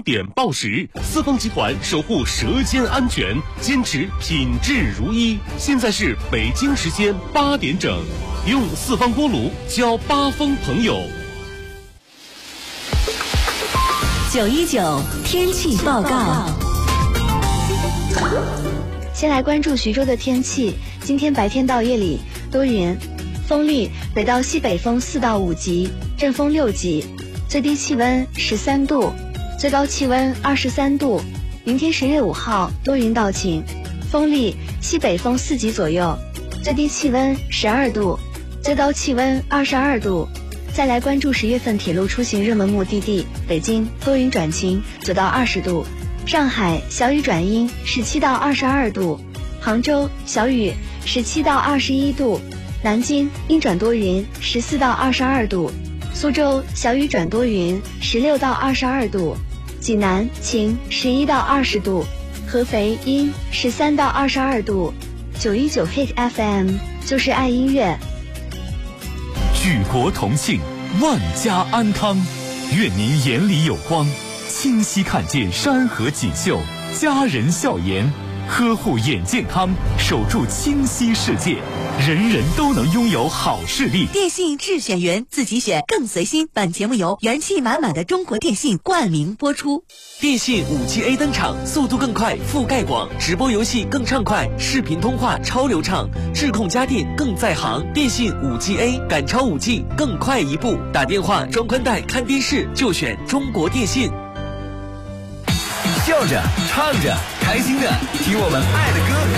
点报时。四方集团守护舌尖安全，坚持品质如一。现在是北京时间8点整，用四方锅炉交八方朋友。 919天气报告。 先来关注徐州的天气。今天白天到夜里多云，风力北到西北风4到5级，阵风6级，最低气温13度，最高气温23度。明天10月5号多云到晴，风力西北风4级左右，最低气温12度，最高气温22度。再来关注10月份铁路出行热门目的地：北京多云转晴9到20度，上海小雨转阴17到22度，杭州小雨17到21度，南京阴转多云14到22度，苏州小雨转多云16到22度，济南晴11到20度，合肥阴13到22度。919 Hit FM 就是爱音乐。 举国同庆，万家安康，愿您眼里有光，清晰看见山河锦绣，家人笑颜，呵护眼健康，守住清晰世界，人人都能拥有好视力。 电信智选员，自己选更随心。本节目由元气满满的中国电信冠名播出。 电信5G A 登场，速度更快，覆盖广，直播游戏更畅快，视频通话超流畅，智控家电更在行。电信5G A 赶超5G，更快一步。打电话、装宽带、看电视就选中国电信。 笑着唱着开心的听我们爱的歌，